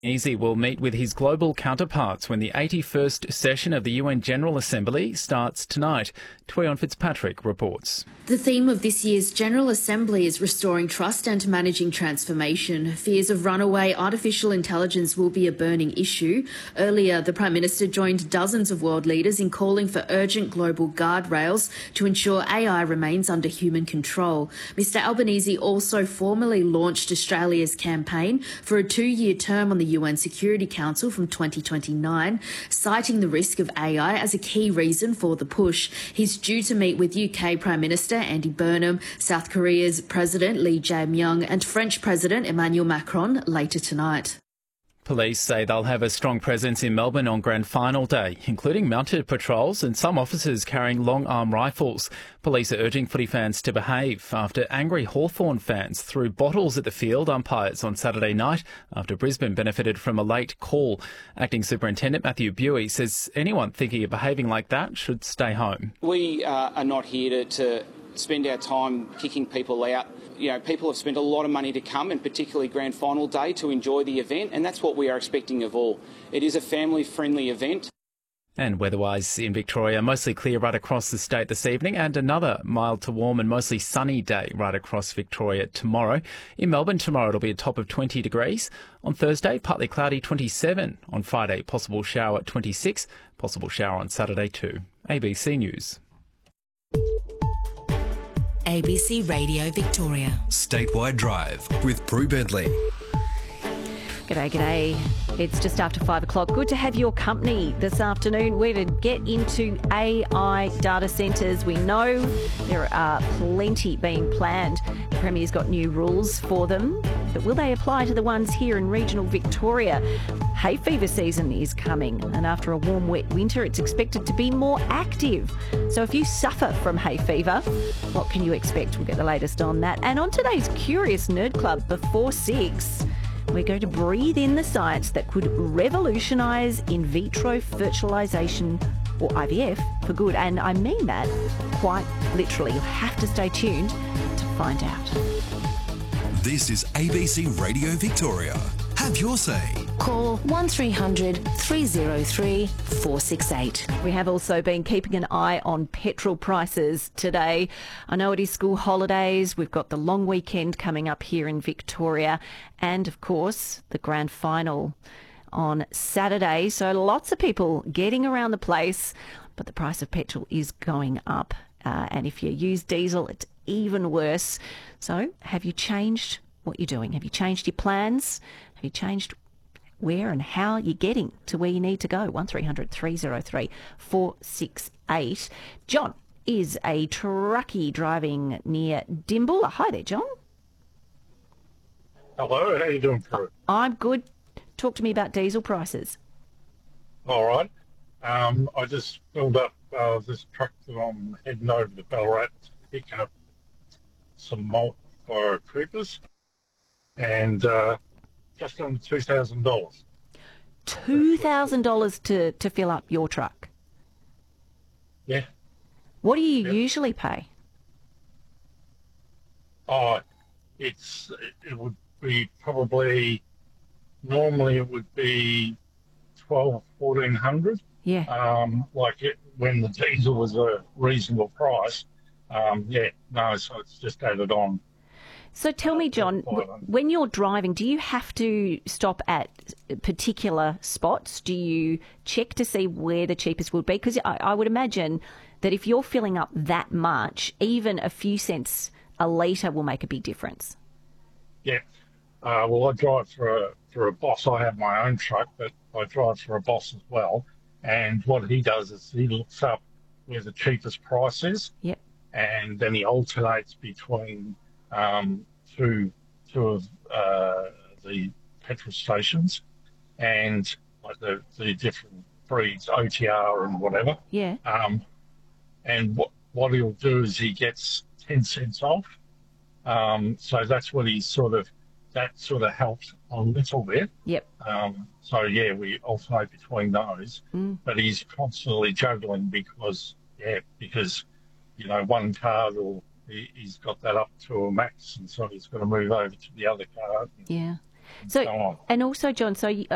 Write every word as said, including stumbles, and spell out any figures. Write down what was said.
Albanese will meet with his global counterparts when the eighty-first session of the U N General Assembly starts tonight. Tuion Fitzpatrick reports. The theme of this year's General Assembly is restoring trust and managing transformation. Fears of runaway artificial intelligence will be a burning issue. Earlier, the Prime Minister joined dozens of world leaders in calling for urgent global guardrails to ensure A I remains under human control. Mister Albanese also formally launched Australia's campaign for a two-year term on the U N Security Council from twenty twenty-nine, citing the risk of A I as a key reason for the push. He's due to meet with U K Prime Minister Andy Burnham, South Korea's President Lee Jae-myung and French President Emmanuel Macron later tonight. Police say they'll have a strong presence in Melbourne on Grand Final Day, including mounted patrols and some officers carrying long-arm rifles. Police are urging footy fans to behave after angry Hawthorn fans threw bottles at the field umpires on Saturday night after Brisbane benefited from a late call. Acting Superintendent Matthew Buey says anyone thinking of behaving like that should stay home. We uh, are not here to, to spend our time kicking people out. You know, people have spent a lot of money to come, and particularly Grand Final Day, to enjoy the event, and that's what we are expecting of all. It is a family-friendly event. And weather-wise in Victoria, mostly clear right across the state this evening, and another mild to warm and mostly sunny day right across Victoria tomorrow. In Melbourne tomorrow it'll be a top of twenty degrees. On Thursday, partly cloudy, twenty-seven. On Friday, possible shower at twenty-six. Possible shower on Saturday too. A B C News. A B C Radio Victoria. Statewide Drive with Prue Bentley. G'day, g'day. It's just after five o'clock. Good to have your company this afternoon. We're to get into A I data centres. We know there are plenty being planned. The Premier's got new rules for them, but will they apply to the ones here in regional Victoria? Hay fever season is coming, and after a warm, wet winter, it's expected to be more active. So if you suffer from hay fever, what can you expect? We'll get the latest on that. And on today's Curious Nerd Club before six, we're going to breathe in the science that could revolutionise in vitro fertilisation, or I V F, for good. And I mean that quite literally. You'll have to stay tuned to find out. This is A B C Radio Victoria. Have your say. Call one three hundred three oh three four six eight. We have also been keeping an eye on petrol prices today. I know it is school holidays. We've got the long weekend coming up here in Victoria, and of course the grand final on Saturday. So lots of people getting around the place, but the price of petrol is going up. Uh, and if you use diesel, it's even worse. So have you changed what you're doing? Have you changed your plans? Have you changed where and how you're getting to where you need to go? one three hundred three oh three four six eight. John is a truckie driving near Dimbulla. Hi there, John. Hello, how you doing, Prue? I'm good. Talk to me about diesel prices. All right. Um, I just filled up uh, this truck that I'm heading over to Ballarat to pick up some malt for Creepers, and uh, just under two thousand dollars. two thousand dollars to, to fill up your truck? Yeah. What do you Yep. usually pay? Oh, it's it, it would be probably, normally it would be twelve, fourteen hundred. Yeah. Um, like it, when the diesel was a reasonable price. Um, yeah, no, so it's just added on. So tell me, John, w- when you're driving, do you have to stop at particular spots? Do you check to see where the cheapest would be? Because I, I would imagine that if you're filling up that much, even a few cents a litre will make a big difference. Yeah. Uh, well, I drive for a, for a boss. I have my own truck, but I drive for a boss as well. And what he does is he looks up where the cheapest price is. Yep. And then he alternates between um, two, two of uh, the petrol stations and like the, the different breeds, O T R and whatever. Yeah. Um, and what, what he'll do is he gets ten cents off. Um, so that's what he's sort of, that sort of helps a little bit. Yep. Um, so, yeah, we alternate between those. Mm. But he's constantly juggling because, yeah, because, you know, one card will, he, he's got that up to a max, and so he's got to move over to the other card. And, Yeah. and So, so on. and also, John, so you,